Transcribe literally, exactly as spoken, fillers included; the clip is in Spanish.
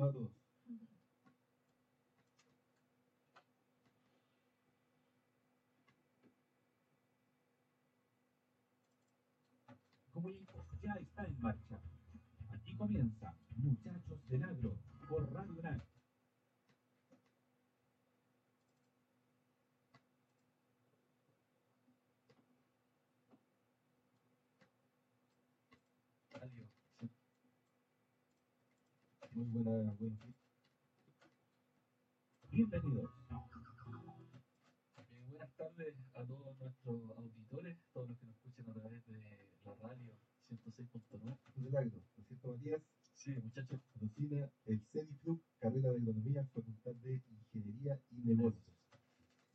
Saludos a todos. Comunicos ya está en marcha. Aquí comienza Muchachos del Agro por Radio U N A C. Radio. Sí. Muy buena, buenos días. Bienvenidos. Eh, buenas tardes a todos nuestros auditores, todos los que nos escuchan a través de la radio ciento seis punto nueve. Del Agro, ¿no es cierto, Matías? Sí, muchachos. Patrocina el CEDIFLUC, carrera de agronomía, Facultad de